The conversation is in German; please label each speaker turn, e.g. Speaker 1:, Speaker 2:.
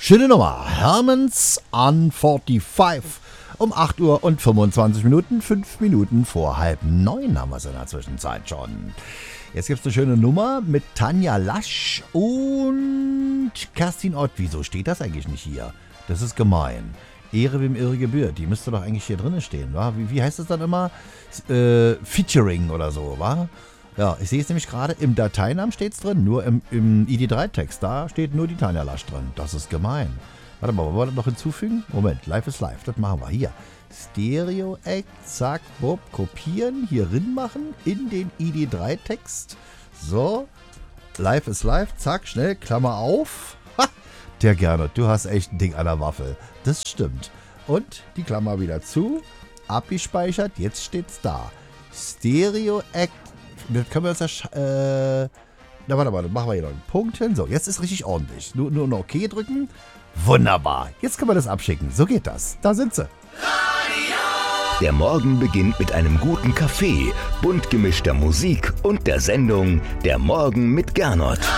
Speaker 1: Schöne Nummer. Hermans on 45. Um 8 Uhr und 25 Minuten, 5 Minuten vor 8:30 haben wir es in der Zwischenzeit schon. Jetzt gibt es eine schöne Nummer mit Tanja Lasch und Kerstin Ott. Wieso steht das eigentlich nicht hier? Das ist gemein. Ehre wem Ehre gebührt. Die müsste doch eigentlich hier drin stehen, wa? Wie heißt es dann immer? Featuring oder so, wa? Ja, ich sehe es nämlich gerade, im Dateinamen steht es drin, nur im ID3-Text, da steht nur die Tanja Lasch drin. Das ist gemein. Warte mal, wollen wir das noch hinzufügen? Moment, live ist live, das machen wir. Hier, Stereo-Act, zack, bob, kopieren, hier rin machen, in den ID3-Text. So, live ist live, zack, schnell, Klammer auf. Ha, der Gernot, du hast echt ein Ding an der Waffel. Das stimmt. Und die Klammer wieder zu, abgespeichert, jetzt steht's da. Stereo-Act, das können wir uns ja, na warte mal, dann machen wir hier noch einen Punkt hin. So, jetzt ist richtig ordentlich. Nur noch OK drücken. Wunderbar. Jetzt können wir das abschicken. So geht das. Da sind sie.
Speaker 2: Der Morgen beginnt mit einem guten Kaffee, bunt gemischter Musik und der Sendung Der Morgen mit Gernot.